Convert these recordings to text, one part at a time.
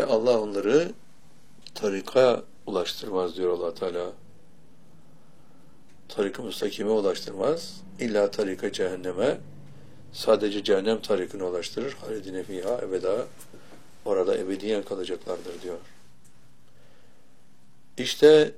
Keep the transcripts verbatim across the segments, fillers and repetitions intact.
Allah onları tarika ulaştırmaz diyor Allah Teala. Tarik-ı müstakime ulaştırmaz. İlla tarika cehenneme, sadece cehennem tarikine ulaştırır. Halidine fiha ebeda, orada ebediyen kalacaklardır diyor. İşte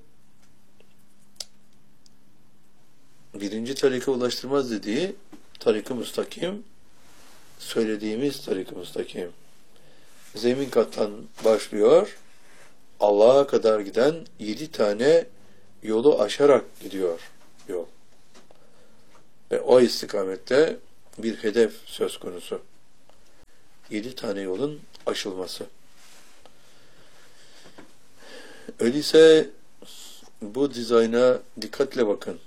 birinci tarika ulaştırmaz dediği tarik-ı müstakim, söylediğimiz tarik-ı müstakim. Zemin kattan başlıyor, Allah'a kadar giden yedi tane yolu aşarak gidiyor yol. Ve o istikamette bir hedef söz konusu. Yedi tane yolun aşılması. Öyleyse bu dizayna dikkatle bakın.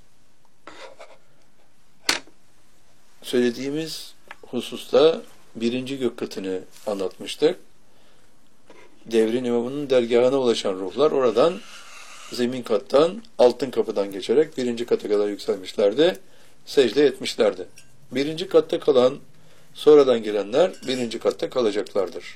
Söylediğimiz hususta birinci gök katını anlatmıştık. Devrin imamının dergahına ulaşan ruhlar oradan zemin kattan, altın kapıdan geçerek birinci kata kadar yükselmişlerdi, secde etmişlerdi. Birinci katta kalan, sonradan gelenler birinci katta kalacaklardır.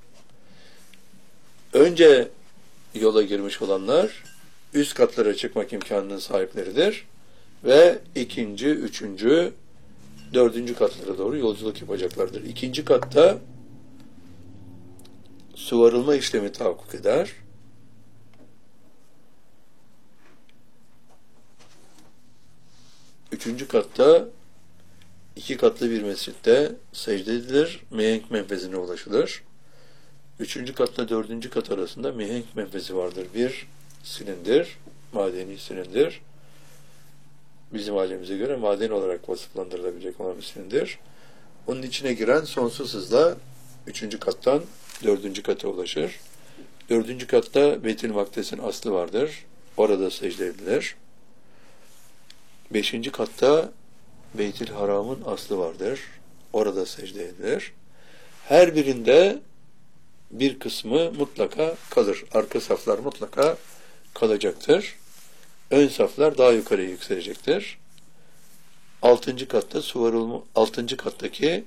Önce yola girmiş olanlar üst katlara çıkmak imkanının sahipleridir ve ikinci, üçüncü, dördüncü katlara doğru yolculuk yapacaklardır. İkinci katta suvarılma işlemi tahakkuk eder. Üçüncü katta iki katlı bir mescitte secde edilir, mihenk menfezine ulaşılır. Üçüncü katla dördüncü kat arasında mihenk menfezi vardır. Bir silindir, madeni silindir. Bizim alemimize göre maden olarak vasıflandırılabilecek olan bir silindir. Onun içine giren sonsuz hızla üçüncü kattan dördüncü kata ulaşır. Dördüncü katta Beyt-i Makdes'in aslı vardır. Orada secde edilir. Beşinci katta Beyt-i Haram'ın aslı vardır. Orada secde edilir. Her birinde bir kısmı mutlaka kalır. Arka saflar mutlaka kalacaktır. Ön saflar daha yukarıya yükselecektir. Altıncı katta suvarılma, altıncı kattaki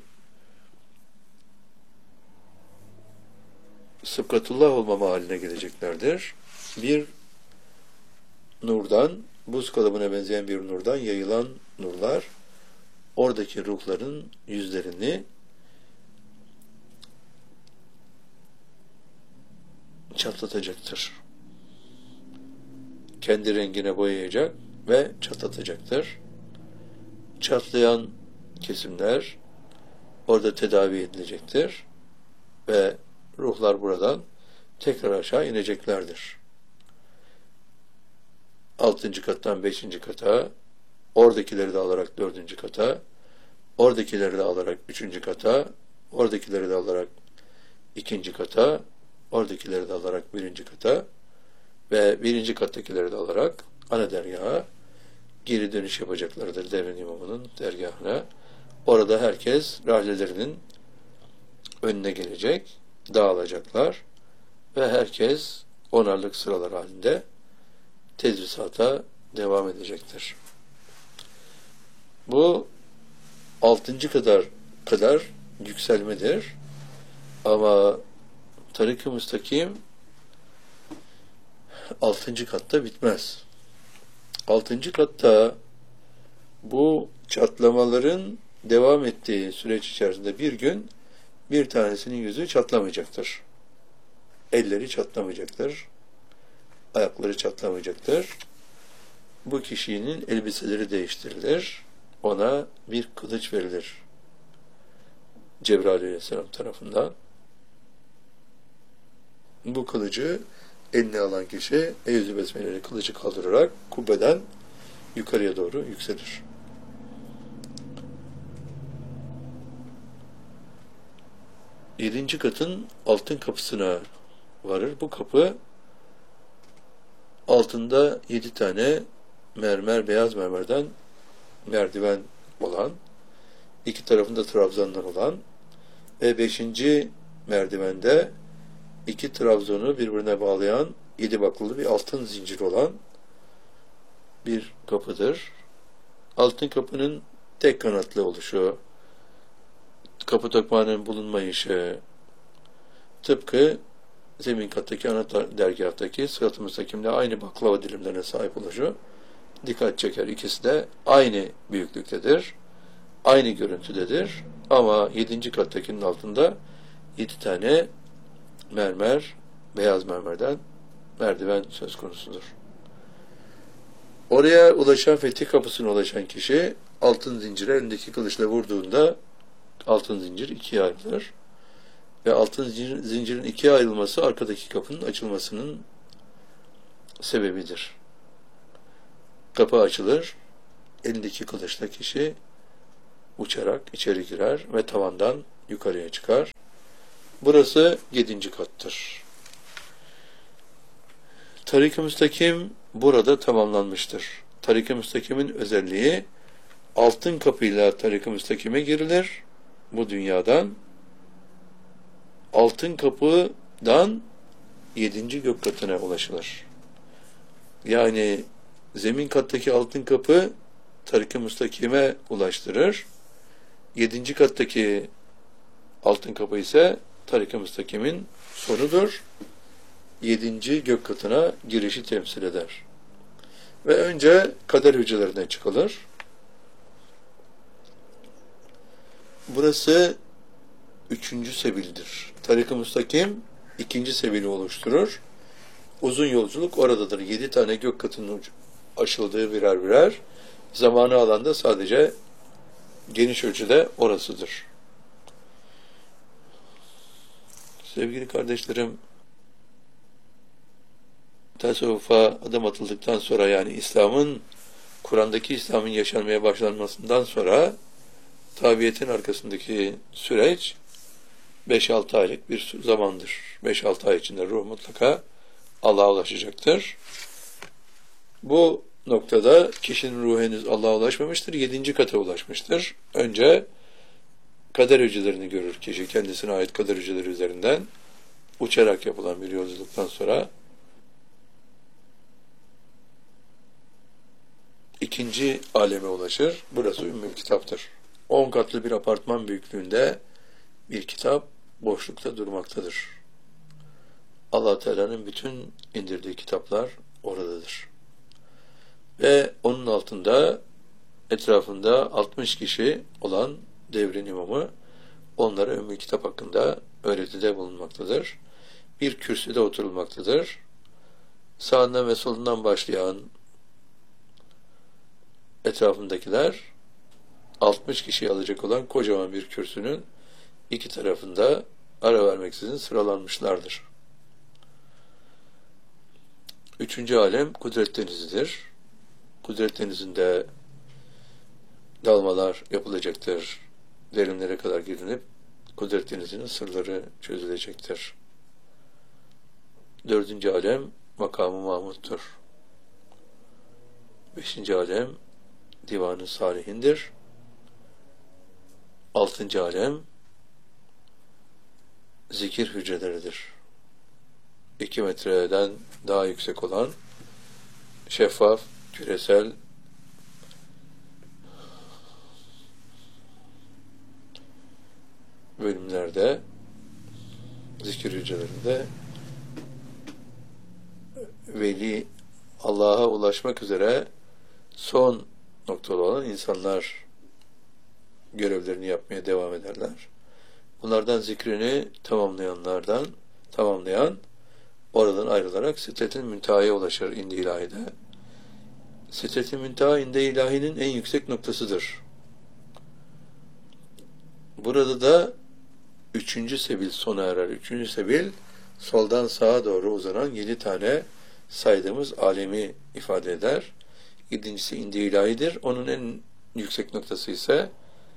sıbkatullah olmama haline geleceklerdir. Bir nurdan, buz kalıbına benzeyen bir nurdan yayılan nurlar, oradaki ruhların yüzlerini çatlatacaktır. Kendi rengine boyayacak ve çatlatacaktır. Çatlayan kesimler orada tedavi edilecektir ve ruhlar buradan tekrar aşağı ineceklerdir. Altıncı kattan beşinci kata, oradakileri de alarak dördüncü kata, oradakileri de alarak üçüncü kata, oradakileri de alarak ikinci kata, oradakileri de alarak birinci kata ve birinci kattakileri de alarak ana dergaha geri dönüş yapacaklardır devrin imamının dergahına. Orada herkes rahlelerinin önüne gelecek, dağılacaklar ve herkes onarlık sıralar halinde tedrisata devam edecektir. Bu altıncı kadar kadar yükselmedir. Ama tarik-ı müstakim altıncı katta bitmez. Altıncı katta bu çatlamaların devam ettiği süreç içerisinde bir gün bir tanesinin yüzü çatlamayacaktır. Elleri çatlamayacaktır. Ayakları çatlamayacaktır. Bu kişinin elbiseleri değiştirilir. Ona bir kılıç verilir. Cebrail Aleyhisselam tarafından. Bu kılıcı eline alan kişi Eyyüzü Besmele'yle kılıcı kaldırarak kubbeden yukarıya doğru yükselir. Yedinci katın altın kapısına varır. Bu kapı altında yedi tane mermer, beyaz mermerden merdiven olan, iki tarafında trabzanlar olan ve beşinci merdivende iki trabzonu birbirine bağlayan yedi baklalı bir altın zincir olan bir kapıdır. Altın kapının tek kanatlı oluşu, kapı tokmağının bulunmayışı tıpkı zemin kattaki ana dergahtaki sırat-ı müstakimle aynı baklava dilimlerine sahip oluşu dikkat çeker. İkisi de aynı büyüklüktedir. Aynı görüntüdedir. Ama yedinci kattakinin altında yedi tane mermer, beyaz mermerden merdiven söz konusudur. Oraya ulaşan, fetih kapısına ulaşan kişi altın zincire elindeki kılıçla vurduğunda altın zincir ikiye ayrılır. Ve altın zincirin ikiye ayrılması arkadaki kapının açılmasının sebebidir. Kapı açılır, elindeki kılıçla kişi uçarak içeri girer ve tavandan yukarıya çıkar. Burası yedinci kattır. Tarik-i Müstakim burada tamamlanmıştır. Tarik-i Müstakim'in özelliği altın kapıyla Tarik-i Müstakim'e girilir. Bu dünyadan altın kapıdan yedinci gök katına ulaşılır. Yani zemin kattaki altın kapı Tarik-i Müstakim'e ulaştırır. Yedinci kattaki altın kapı ise Tarik-i Müstakim'in sonudur. Yedinci gök katına girişi temsil eder. Ve önce kader hücrelerinden çıkılır. Burası üçüncü sebildir. Tarik-i Müstakim ikinci sebili oluşturur. Uzun yolculuk oradadır. Yedi tane gök katının aşıldığı birer birer. Zamanı alanda sadece geniş ölçüde orasıdır. Sevgili kardeşlerim, tasavvufa adım atıldıktan sonra, yani İslam'ın, Kur'an'daki İslam'ın yaşanmaya başlanmasından sonra tabiyetin arkasındaki süreç beş altı aylık bir zamandır. beş altı ay içinde ruh mutlaka Allah'a ulaşacaktır. Bu noktada kişinin ruhu henüz Allah'a ulaşmamıştır. Yedinci kata ulaşmıştır. Önce kader hücrelerini görür kişi. Kendisine ait kader hücreleri üzerinden uçarak yapılan bir yolculuktan sonra ikinci aleme ulaşır. Burası Ümmül Kitap'tır. On katlı bir apartman büyüklüğünde bir kitap boşlukta durmaktadır. Allah Teala'nın bütün indirdiği kitaplar oradadır. Ve onun altında, etrafında altmış kişi olan devrin imamı onlara Ümmül Kitap hakkında öğretide bulunmaktadır. Bir kürsüde oturulmaktadır. Sağından ve solundan başlayan etrafındakiler altmış kişiyi alacak olan kocaman bir kürsünün iki tarafında ara vermeksizin sıralanmışlardır. Üçüncü alem Kudret Denizi'dir. Kudret Denizi'nde dalmalar yapılacaktır. Derinlere kadar girilip Kudret Denizi'nin sırları çözülecektir. Dördüncü alem Makam-ı Mahmud'dur. Beşinci alem Divan-ı Salihindir. Altıncı alem zikir hücreleridir. İki metreden daha yüksek olan şeffaf, küresel bölümlerde, zikir hücrelerinde veli, Allah'a ulaşmak üzere son noktada olan insanlar görevlerini yapmaya devam ederler. Bunlardan zikrini tamamlayanlardan tamamlayan oradan ayrılarak Sidret-i Münteha'ya ulaşır indi ilahide. Sidret-i Münteha indi ilahinin en yüksek noktasıdır. Burada da üçüncü sebil sona erer. Üçüncü sebil soldan sağa doğru uzanan yedi tane saydığımız alemi ifade eder. Yedincisi indi ilahidir. Onun en yüksek noktası ise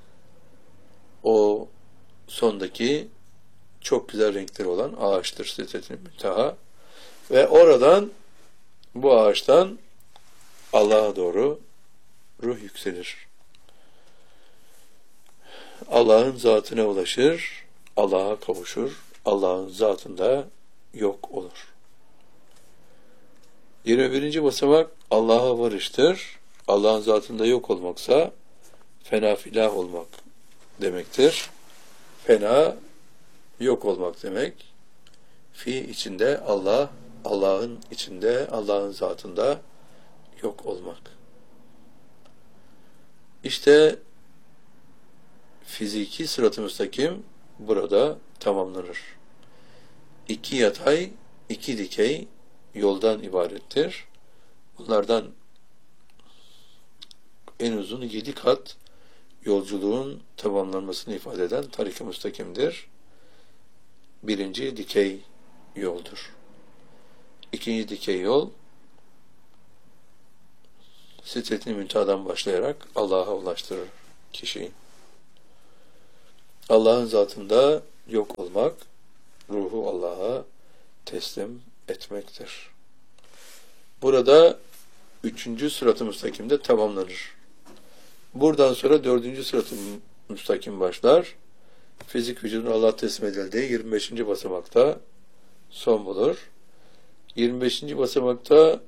o sondaki çok güzel renkleri olan ağaçtır, Sidret-i Münteha. Ve oradan, bu ağaçtan Allah'a doğru ruh yükselir. Allah'ın zatına ulaşır, Allah'a kavuşur, Allah'ın zatında yok olur. yirmi birinci basamak Allah'a varıştır. Allah'ın zatında yok olmaksa fena filah olmak demektir. Fena yok olmak demek. Fi içinde Allah, Allah'ın içinde, Allah'ın zatında yok olmak. İşte fiziki sırat-ı müstakim burada tamamlanır. İki yatay, iki dikey yoldan ibarettir. Bunlardan en uzun yedi kat yolculuğun tamamlanmasını ifade eden tarik-i müstakimdir. Birinci dikey yoldur. İkinci dikey yol Sidret-i Münteha'dan başlayarak Allah'a ulaştırır kişiyi. Allah'ın zatında yok olmak, ruhu Allah'a teslim etmektir. Burada üçüncü sırat-ı müstakimde tamamlanır. Buradan sonra dördüncü sırat-ı müstakim başlar. Fizik vücudun Allah'a teslim edildiği yirmi beşinci basamakta son bulur. yirmi beşinci basamakta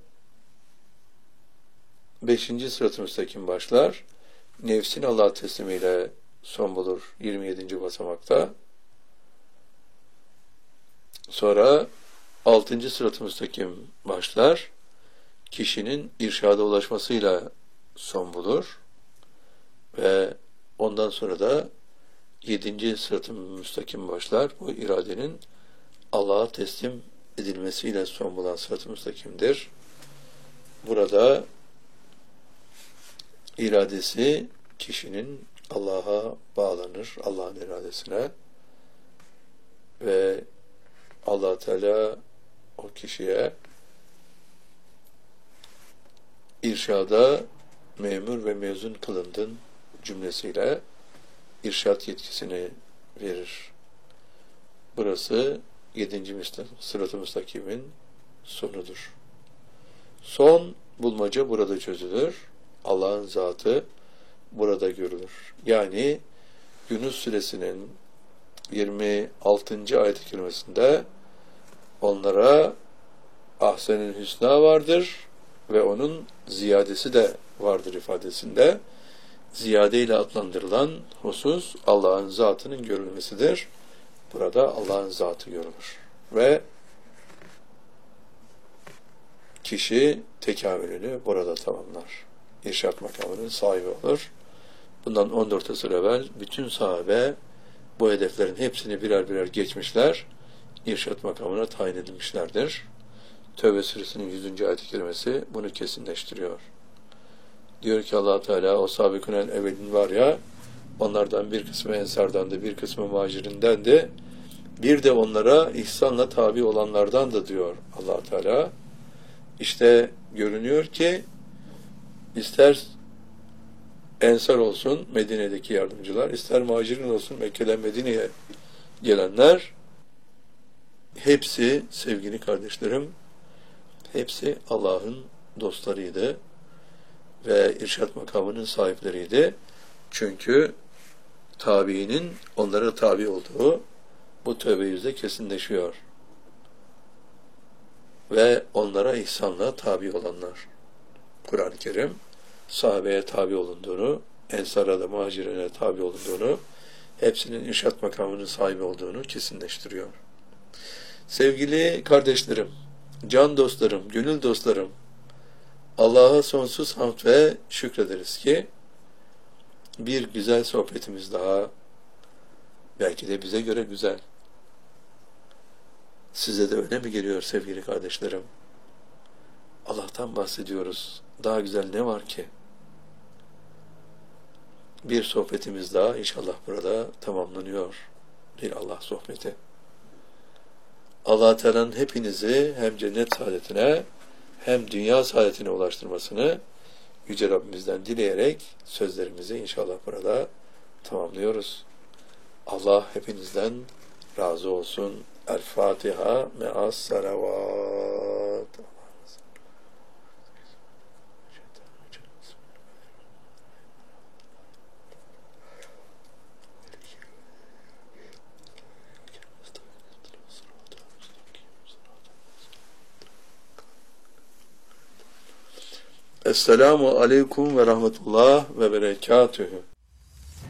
beşinci sırat-ı müstakim başlar. Nefsin Allah'a teslimiyle son bulur yirmi yedinci basamakta. Sonra altıncı sırat-ı müstakim başlar. Kişinin irşada ulaşmasıyla son bulur. Ve ondan sonra da yedinci sırat-ı müstakim başlar. Bu iradenin Allah'a teslim edilmesiyle son bulan sırat-ı müstakimdir. Burada iradesi kişinin Allah'a bağlanır, Allah'ın iradesine ve Allah Teala o kişiye irşada memur ve mezun kılındın cümlesiyle irşat yetkisini verir. Burası yedinci sırat-ı müstakimin sonudur. Son bulmaca burada çözülür. Allah'ın zatı burada görülür. Yani Yunus suresinin yirmi altıncı ayet-i kerimesinde onlara ahsen-ül hüsna vardır ve onun ziyadesi de vardır ifadesinde ziyade ile adlandırılan husus Allah'ın zatının görülmesidir. Burada Allah'ın zatı görülür. Ve kişi tekamülünü burada tamamlar. İrşad makamının sahibi olur. Bundan on dört asır evvel bütün sahabe bu hedeflerin hepsini birer birer geçmişler. İrşad makamına tayin edilmişlerdir. Tevbe suresinin yüzüncü ayet-i kerimesi bunu kesinleştiriyor. Diyor ki Allah Teala o sabikûnel evvelin var ya, onlardan bir kısmı ensardan da bir kısmı muhacirinden de bir de onlara ihsanla tabi olanlardan da diyor Allah Teala. İşte görünüyor ki ister ensar olsun Medine'deki yardımcılar, ister muhacirin olsun Mekke'den Medine'ye gelenler, hepsi sevgili kardeşlerim, hepsi Allah'ın dostlarıydı ve irşad makamının sahipleriydi. Çünkü tabiinin onlara tabi olduğu bu tövbe yüzde kesinleşiyor. Ve onlara ihsanla tabi olanlar. Kur'an-ı Kerim sahabeye tabi olunduğunu, ensara da muhacirine tabi olunduğunu, hepsinin irşad makamının sahibi olduğunu kesinleştiriyor. Sevgili kardeşlerim, can dostlarım, gönül dostlarım, Allah'a sonsuz hamd ve şükrederiz ki bir güzel sohbetimiz daha, belki de bize göre güzel. Size de öyle mi geliyor sevgili kardeşlerim? Allah'tan bahsediyoruz. Daha güzel ne var ki? Bir sohbetimiz daha inşallah burada tamamlanıyor. Bir Allah sohbeti. Allah Teala'nın hepinizi hem cennet saadetine hem dünya saadetine ulaştırmasını Yüce Rabbimizden dileyerek sözlerimizi inşallah burada tamamlıyoruz. Allah hepinizden razı olsun. El Fatiha me'as salavat. Esselamu aleyküm ve rahmetullah ve berekatühü.